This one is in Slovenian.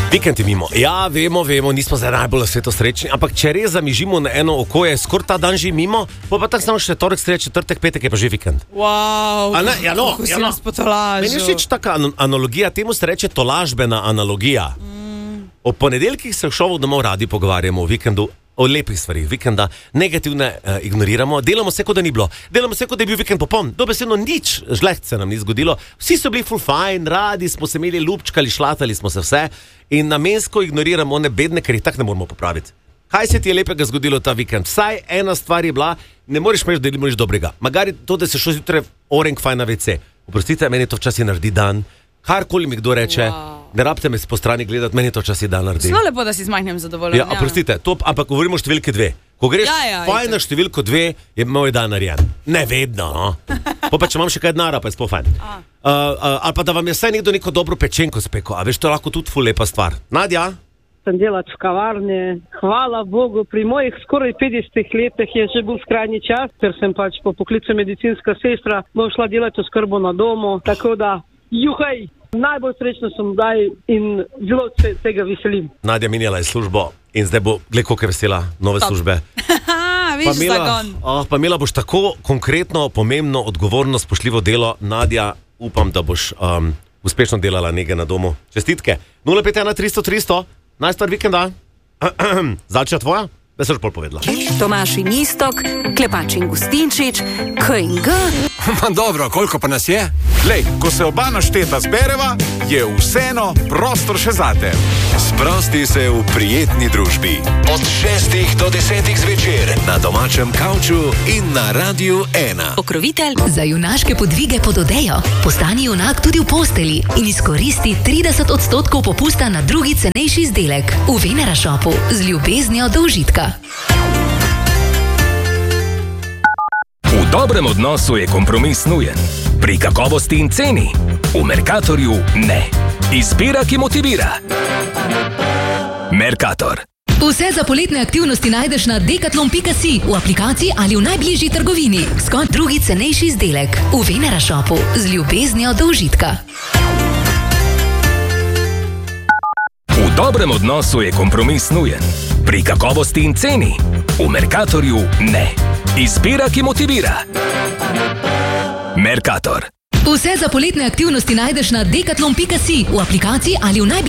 Vikend je mimo. Ja, vemo, nismo zdaj najbolj svetosrečni, ampak če res zamižimo na eno oko, je skoraj ta dan že mimo, pa tako samo še torek, sreda, četrtek, petek je pa že vikend. Wow, kako si nas potolažil. Meni je všeč taka analogija, temu se reče tolažbena analogija. O ponedeljkih se v šovu domov radi pogovarjamo, o vikendu, o lepih stvarih vikenda, negativne ignoriramo, delamo se, kot da ni bilo, delamo se, kot da je bil vikend popoln, dobesedno nič žleht se nam ni zgodilo, vsi so bili full fine, radi smo se imeli, lupčkali, šlatali smo se vse in namensko ignoriramo one bedne, ker jih tak ne moramo popraviti. Kaj se ti je lepega zgodilo ta vikend? Vsaj ena stvar je bila, ne moreš reči, da imaš dobrega. Magari to, da se šel zjutraj orenk fajn na WC. Oprostite, meni to včasih naredi dan, karkoli mi kdo reče. Wow. Ne rabite me po strani gledati, meni to časi dan naredi. Zelo lepo, da si z majhnim zadovoljen. Ja, oprostite, ampak govorimo o številke 2. Ko greš fajn na številko 2, je moj dan narejen. Ne vedno, no. Pa če imam še kaj denara, pa je sploh fajn. Ali pa da vam je vsaj nekdo neko dobro pečenko spekel, a veš, to je lahko tudi ful lepa stvar. Nadja? Sem delati v kavarni. Hvala Bogu, pri mojih skoraj 50 letih je že bil skrajni čas, ker sem pač po poklicu medicinska sestra, bom šla delati oskrbo na domu, tako da juhaj! Najbolj srečno sem zdaj in zelo se tega veselim. Nadja minjala je službo in zdaj bo, gled, koliko je vesela nove službe. Pa imela boš tako konkretno, pomembno, odgovorno, spoštljivo delo. Nadja, upam, da boš uspešno delala nekaj na domu. Čestitke. 051 300 300, najstar vikenda. Začela tvoja? Da se už pol povedala. Tomaž in Istok, Klepač in Gustinčič, K&G. Dobro, koliko pa nas je? Lej, ko se oba našteta zbereva, je vseeno prostor še zate. Sprosti se v prijetni družbi. Od 6 do 10 zvečer na domačem kavču in na Radiu 1. Pokrovitelj za junaške podvige pod odejo. Postani junak tudi v posteli in izkoristi 30% popusta na drugi cenejši izdelek v Venera Shopu z ljubeznijo do užitka. V dobrem odnosu je kompromis nujen. Pri kakovosti in ceni. V Mercatorju ne. Izbira, ki motivira. Mercator. Vse za poletne aktivnosti najdeš na decathlon.si, v aplikaciji ali v najbližji trgovini. Skot drugi cenejši izdelek v Venera Shopu z ljubeznijo do užitka. V dobrem odnosu je kompromis nujen. Pri kakovosti in ceni. V Mercatorju ne. Izbira, ki motivira. Mercator. Vse za poletne aktivnosti najdeš na decathlon.si, v aplikaciji ali v najbližji